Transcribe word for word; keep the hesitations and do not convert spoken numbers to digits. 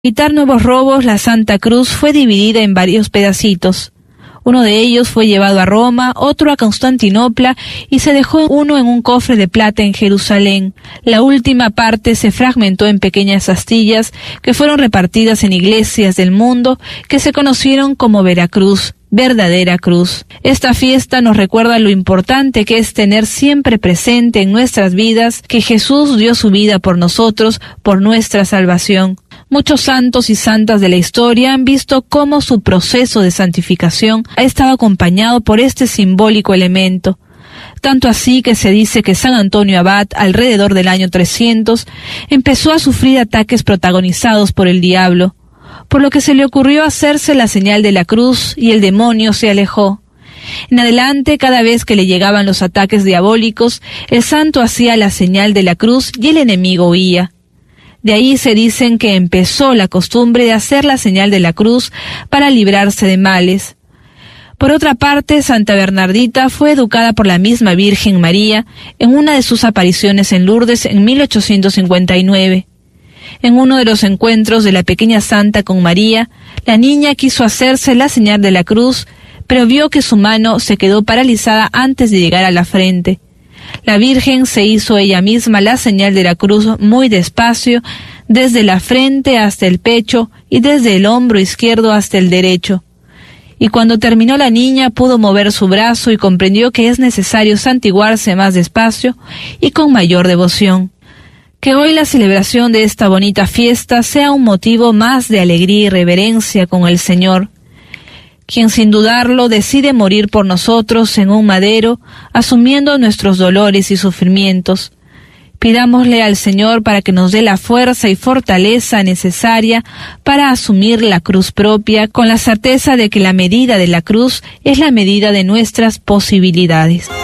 evitar nuevos robos, la Santa Cruz fue dividida en varios pedacitos. Uno de ellos fue llevado a Roma, otro a Constantinopla y se dejó uno en un cofre de plata en Jerusalén. La última parte se fragmentó en pequeñas astillas que fueron repartidas en iglesias del mundo que se conocieron como Veracruz, verdadera cruz. Esta fiesta nos recuerda lo importante que es tener siempre presente en nuestras vidas que Jesús dio su vida por nosotros, por nuestra salvación. Muchos santos y santas de la historia han visto cómo su proceso de santificación ha estado acompañado por este simbólico elemento. Tanto así que se dice que San Antonio Abad, alrededor del año trescientos, empezó a sufrir ataques protagonizados por el diablo, por lo que se le ocurrió hacerse la señal de la cruz y el demonio se alejó. En adelante, cada vez que le llegaban los ataques diabólicos, el santo hacía la señal de la cruz y el enemigo huía. De ahí se dicen que empezó la costumbre de hacer la señal de la cruz para librarse de males. Por otra parte, Santa Bernardita fue educada por la misma Virgen María en una de sus apariciones en Lourdes en mil ochocientos cincuenta y nueve. En uno de los encuentros de la pequeña santa con María, la niña quiso hacerse la señal de la cruz, pero vio que su mano se quedó paralizada antes de llegar a la frente. La Virgen se hizo ella misma la señal de la cruz muy despacio, desde la frente hasta el pecho y desde el hombro izquierdo hasta el derecho. Y cuando terminó la niña pudo mover su brazo y comprendió que es necesario santiguarse más despacio y con mayor devoción. Que hoy la celebración de esta bonita fiesta sea un motivo más de alegría y reverencia con el Señor, quien sin dudarlo decide morir por nosotros en un madero, asumiendo nuestros dolores y sufrimientos. Pidámosle al Señor para que nos dé la fuerza y fortaleza necesaria para asumir la cruz propia, con la certeza de que la medida de la cruz es la medida de nuestras posibilidades.